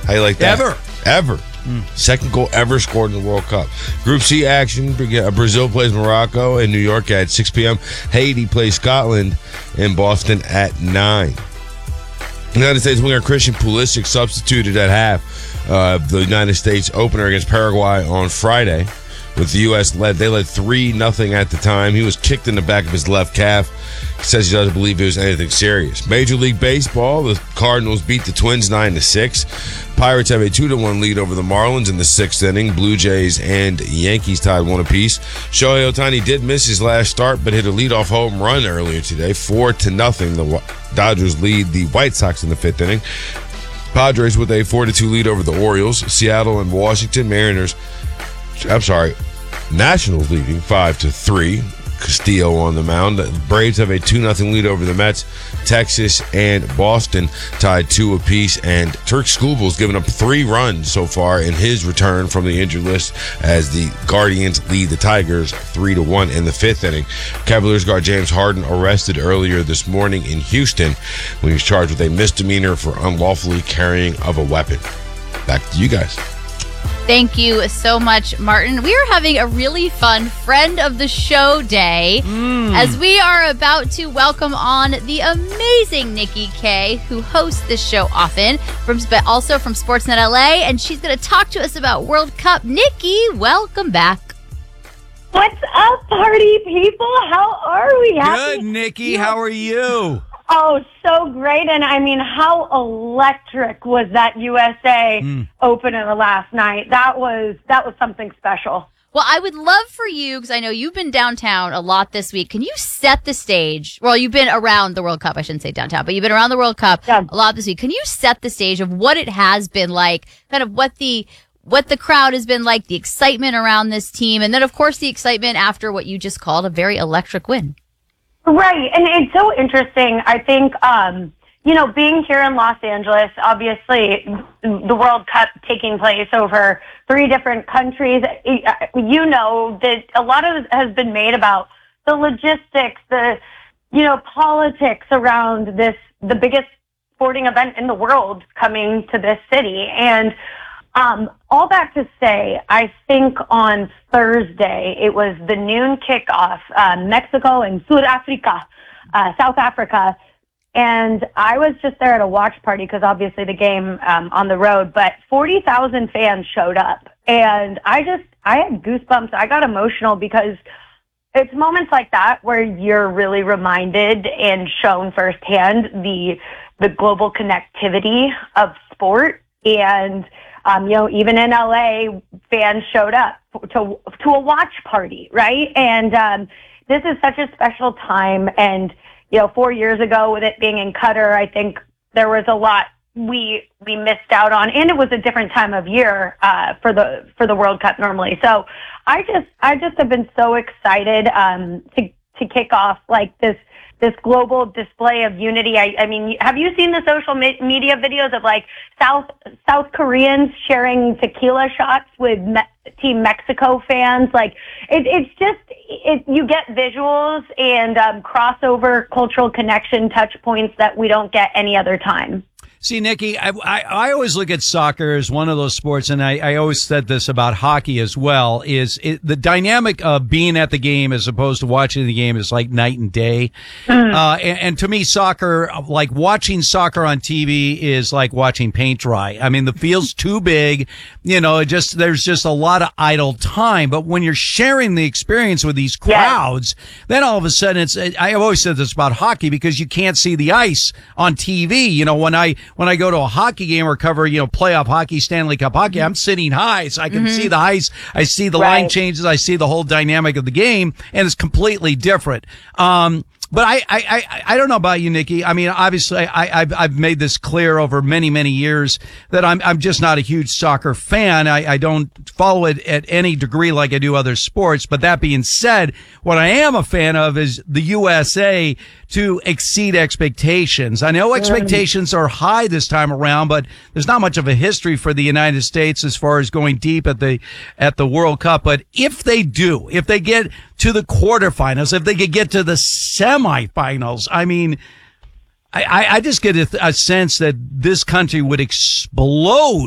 How you like that? Ever. Second goal ever scored in the World Cup. Group C action, Brazil plays Morocco in New York at 6 p.m. Haiti plays Scotland in Boston at 9. The United States winger Christian Pulisic substituted at half the United States opener against Paraguay on Friday. With the U.S. led 3-0 at the time. He was kicked in the back of his left calf. He says he doesn't believe it was anything serious. Major League Baseball, the Cardinals beat the Twins 9-6. Pirates have a 2-1 lead over the Marlins in the 6th inning. Blue Jays and Yankees tied 1 apiece. Shohei Ohtani did miss his last start, but hit a leadoff home run earlier today, 4-0. The Dodgers lead the White Sox in the 5th inning. Padres with a 4-2 lead over the Orioles. Seattle and Washington Nationals leading 5-3. Castillo on the mound. The Braves have a 2-0 lead over the Mets. Texas and Boston tied 2 apiece, and Turk Skubal's given up 3 runs so far in his return from the injured list as the Guardians lead the Tigers 3-1 in the 5th inning. Cavaliers guard James Harden arrested earlier this morning in Houston when he was charged with a misdemeanor for unlawfully carrying of a weapon. Back to you guys. Thank you so much, Martin. We are having a really fun friend of the show day as we are about to welcome on the amazing Nikki K, who hosts this show often, but also from Sportsnet LA, and she's going to talk to us about World Cup. Nikki, welcome back. What's up, party people? How are we? Good, Nikki. How are you? Oh, so great. And I mean, how electric was that USA opener last night? That was something special. Well, I would love for you, because I know you've been downtown a lot this week. Can you set the stage? Well, you've been around the World Cup. I shouldn't say downtown, but you've been around the World Cup a lot this week. Can you set the stage of what it has been like, kind of what the crowd has been like, the excitement around this team, and then, of course, the excitement after what you just called a very electric win? Right. And it's so interesting. I think, being here in Los Angeles, obviously the World Cup taking place over 3 different countries, that a lot of it has been made about the logistics, the, politics around the biggest sporting event in the world coming to this city. And all that to say, I think on Thursday, it was the noon kickoff, Mexico and South Africa. And I was just there at a watch party because obviously the game on the road, but 40,000 fans showed up. And I had goosebumps. I got emotional because it's moments like that where you're really reminded and shown firsthand the global connectivity of sport. And even in LA, fans showed up to a watch party, right? And this is such a special time. And 4 years ago, with it being in Qatar, I think there was a lot we missed out on, and it was a different time of year for the World Cup normally. So I just have been so excited to kick off like this global display of unity. I mean, have you seen the social media videos of like South Koreans sharing tequila shots with Team Mexico fans? Like you get visuals and crossover cultural connection touch points that we don't get any other time. See, Nikki, I always look at soccer as one of those sports, and I always said this about hockey as well, the dynamic of being at the game as opposed to watching the game is like night and day. And to me, soccer, like watching soccer on TV is like watching paint dry. I mean, the field's too big, there's just a lot of idle time. But when you're sharing the experience with these crowds, then all of a sudden I've always said this about hockey because you can't see the ice on TV. When I go to a hockey game or cover, playoff hockey, Stanley Cup hockey, I'm sitting high so I can see the ice. I see the line changes. I see the whole dynamic of the game, and it's completely different. But I don't know about you, Nikki. I mean, obviously, I've made this clear over many, many years that I'm just not a huge soccer fan. I don't follow it at any degree like I do other sports. But that being said, what I am a fan of is the USA to exceed expectations. I know expectations are high this time around, but there's not much of a history for the United States as far as going deep at the World Cup. But if they get to the quarterfinals, if they could get to the semifinals, I mean, I just get a sense that this country would explode